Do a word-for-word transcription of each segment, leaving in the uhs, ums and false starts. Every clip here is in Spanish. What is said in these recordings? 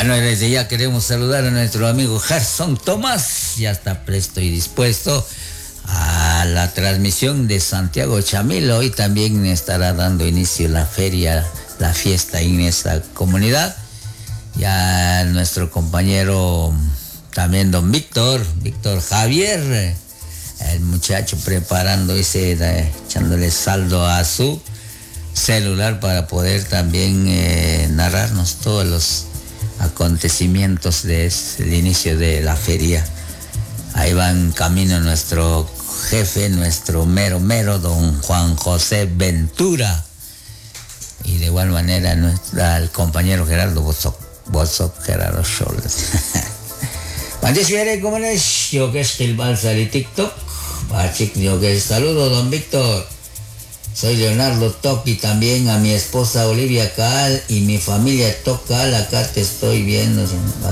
Bueno, desde ya queremos saludar a nuestro amigo Gerson Tomás. Ya está presto y dispuesto a la transmisión de Santiago Chamil. Hoy también estará dando inicio la feria, la fiesta en esa comunidad. Ya nuestro compañero también don Víctor, Víctor Javier, el muchacho preparando ese, echándole saldo a su celular para poder también eh, narrarnos todos los acontecimientos del inicio de la feria. Ahí va en camino nuestro jefe, nuestro mero mero, don Juan José Ventura. Y de igual manera nuestra, el compañero Gerardo Bozoc, Bozoc Gerardo Scholes. Antes viene como es, yo que es que el balsa de TikTok. Yo que saludo, don Víctor. Soy Leonardo Toki, también a mi esposa Olivia Cal y mi familia Tocal, acá te estoy viendo.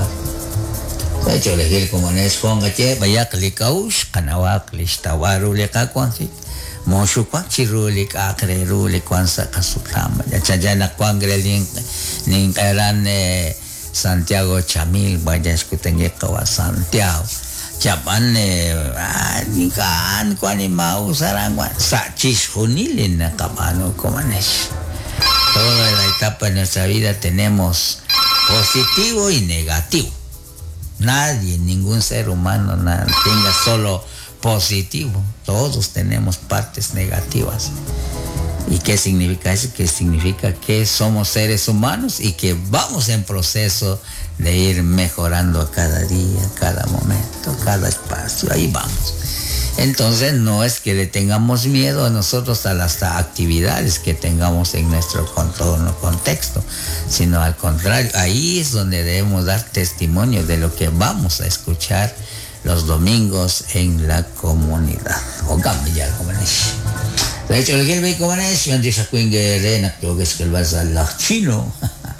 De hecho, elegir como es Juan Gache, vaya clicaus, canawak, listawaru, lekacuansi, moshukwak, chiruli, acreruli, cuanza, casukama, ya chayana, cuangre, nincaran, Santiago Chamil, vaya escutengueco a Santiago. Chapan ah ni kan kwani mau sarangwan sa chis junilin na kamano comanes. Toda la etapa de nuestra vida tenemos positivo y negativo. Nadie, ningún ser humano nada, tenga solo positivo. Todos tenemos partes negativas. ¿Y qué significa eso? Que significa que somos seres humanos y que vamos en proceso de ir mejorando cada día, cada momento, cada espacio. Ahí vamos. Entonces no es que le tengamos miedo a nosotros a las actividades que tengamos en nuestro contorno, contexto, sino al contrario, ahí es donde debemos dar testimonio de lo que vamos a escuchar los domingos en la comunidad. O cambiar como es. De hecho, el que ve como es, yo antes a que rena, creo que es que el vas a la chino.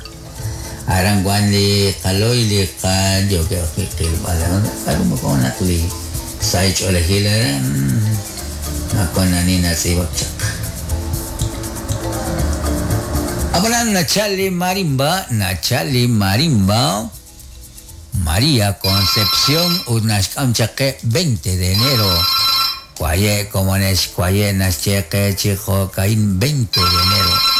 Arangwan li kaloy li kan, yo creo que el balón, pero me con atli. Sai cho le hileran, na con anina si bakcha. Hablan Nachali Marimba, Nachali Marimba, María Concepción, Unashkamchaque, veinte de enero. Cuaye, como es Cuaye, Nacheque, Chico, Caín, veinte de enero.